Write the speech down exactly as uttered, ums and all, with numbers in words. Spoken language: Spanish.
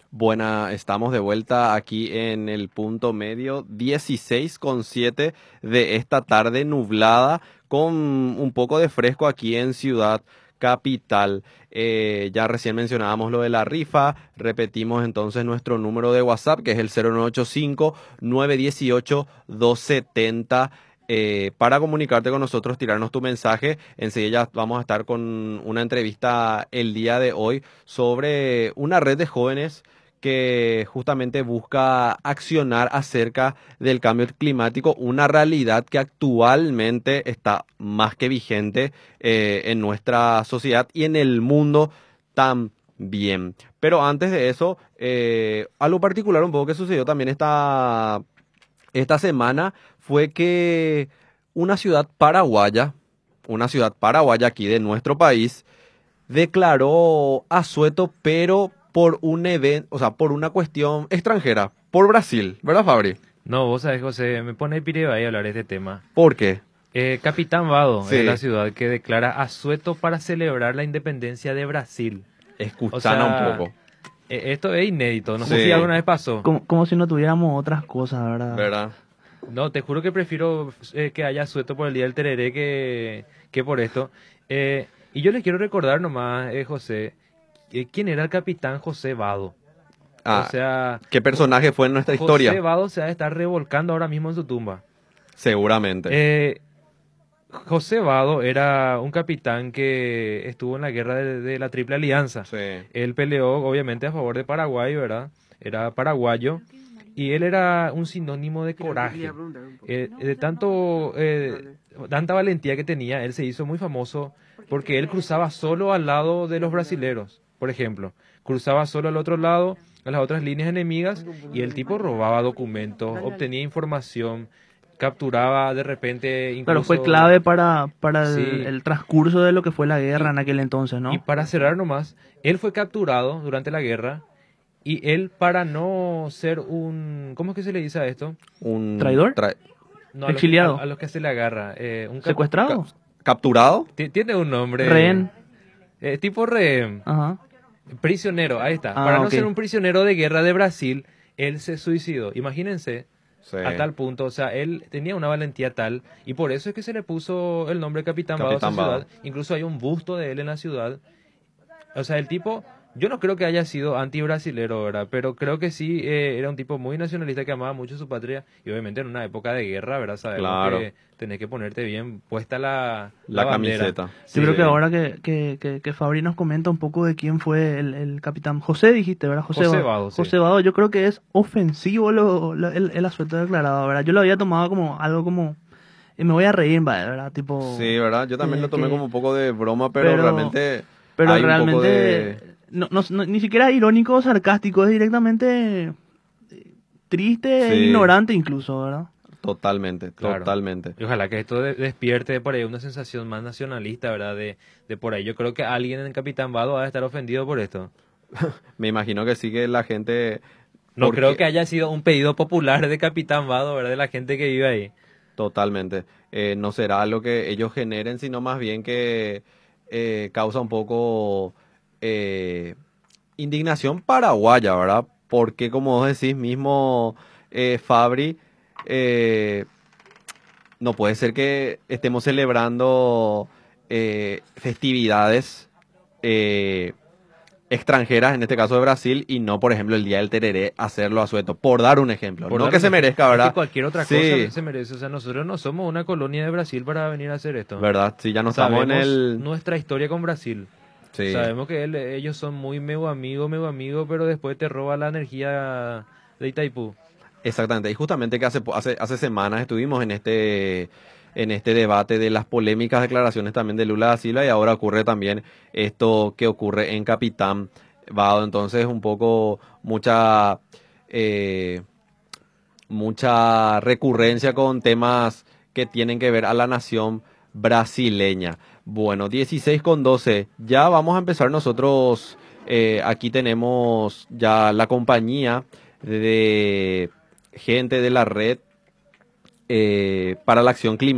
Buena, estamos de vuelta aquí en el punto medio, dieciséis con siete de esta tarde nublada, con un poco de fresco aquí en Ciudad Capital. Eh, ya recién mencionábamos lo de la rifa, repetimos entonces nuestro número de WhatsApp, que es el cero nueve ocho cinco, nueve uno ocho, dos siete cero. Eh, para comunicarte con nosotros, tirarnos tu mensaje. Enseguida vamos a estar con una entrevista el día de hoy sobre una red de jóvenes que justamente busca accionar acerca del cambio climático, una realidad que actualmente está más que vigente eh, en nuestra sociedad y en el mundo también. Pero antes de eso, eh, algo particular un poco que sucedió también esta, esta semana fue que una ciudad paraguaya, una ciudad paraguaya aquí de nuestro país, declaró asueto, pero por un evento, o sea, por una cuestión extranjera, por Brasil, ¿verdad, Fabri? No, vos sabés, José, me pone pireba ahí a hablar de este tema. ¿Por qué? Eh, Capitán Vado Sí. es la ciudad que declara asueto para celebrar la independencia de Brasil. Escuchana O sea, un poco, Eh, esto es inédito, no sé Sí. si alguna vez pasó. Como, como si no tuviéramos otras cosas, ¿verdad? ¿verdad? No, te juro que prefiero eh, que haya asueto por el Día del Tereré que, que por esto. Eh, y yo les quiero recordar nomás, eh, José, eh, quién era el capitán José Vado. Ah, O sea, ¿qué personaje fue en nuestra José historia? Vado se va a estar revolcando ahora mismo en su tumba. Seguramente. Eh, José Vado era un capitán que estuvo en la guerra de, de la Triple Alianza. Sí. Él peleó obviamente a favor de Paraguay, ¿verdad? Era paraguayo y él era un sinónimo de coraje. Eh, de tanto, eh, tanta valentía que tenía, él se hizo muy famoso porque él cruzaba solo al lado de los brasileros, por ejemplo. Cruzaba solo al otro lado, a las otras líneas enemigas, y el tipo robaba documentos, obtenía información, capturaba de repente incluso... Pero fue clave para, para el, Sí. el transcurso de lo que fue la guerra Y- en aquel entonces, ¿no? Y para cerrar nomás, él fue capturado durante la guerra y él para no ser un... ¿Cómo es que se le dice a esto? Un ¿Traidor? tra- No, a los que- Exiliado. a, a los que se le agarra. eh, un cap- ¿Secuestrado? ¿Capturado? Ti- Tiene un nombre. Rehén. Eh, tipo rehén. Ajá. Prisionero, ahí está. Ah, Para no ok. ser un prisionero de guerra de Brasil, él se suicidó. Imagínense, Sí. a tal punto. O sea, él tenía una valentía tal. Y por eso es que se le puso el nombre Capitán Vado a esa Capitán Vado. ciudad. Incluso hay un busto de él en la ciudad. O sea, el tipo, yo no creo que haya sido anti-brasilero, ¿verdad? Pero creo que sí eh, era un tipo muy nacionalista que amaba mucho su patria. Y obviamente en una época de guerra, ¿verdad? Sabemos Claro. que tenés que ponerte bien puesta la, La bandera. camiseta. Yo creo Sí. que ahora que, que, que, que Fabri nos comenta un poco de quién fue el, el capitán José, dijiste, ¿verdad? José, José Vado. Vado, sí. José Vado, yo creo que es ofensivo lo, lo- el, el asueto declarado, ¿verdad? Yo lo había tomado como algo como... Y me voy a reír, ¿verdad? Tipo... Sí, ¿verdad? Yo también eh, lo tomé que- como un poco de broma, pero, pero- realmente Pero hay un realmente... poco de... No, no, no- ni siquiera es irónico o sarcástico, es directamente eh, triste e Sí. ignorante incluso, ¿verdad? Totalmente, Claro. totalmente. Y ojalá que esto de- despierte por ahí una sensación más nacionalista, ¿verdad? De, de por ahí. Yo creo que alguien en Capitán Vado va a estar ofendido por esto. Me imagino que sí que la gente... No porque- creo que haya sido un pedido popular de Capitán Vado, ¿verdad? De la gente que vive ahí. Totalmente. Eh, no será lo que ellos generen, sino más bien que eh, causa un poco eh, indignación paraguaya, ¿verdad? Porque como vos decís mismo, eh, Fabri, eh, no puede ser que estemos celebrando eh, festividades eh, extranjeras, en este caso de Brasil, y no, por ejemplo, el Día del Tereré, hacerlo a Sueto, por dar un ejemplo. Por no dar que un se ejemplo. merezca, Es ¿verdad? que cualquier otra Sí. cosa se merece. O sea, nosotros no somos una colonia de Brasil para venir a hacer esto. ¿Verdad? Sí, ya no estamos en Sabemos el... nuestra historia con Brasil. Sí. Sabemos que él- ellos son muy meu amigo, meu amigo, pero después te roba la energía de Itaipú. Exactamente, y justamente que hace, po- hace, hace semanas estuvimos en este, en este debate de las polémicas declaraciones también de Lula da Silva, y ahora ocurre también esto que ocurre en Capitán Vado. Entonces un poco mucha, eh, mucha recurrencia con temas que tienen que ver a la nación brasileña. Bueno, dieciséis con doce, ya vamos a empezar nosotros. Eh, aquí tenemos ya la compañía de gente de la red eh, para la acción climática.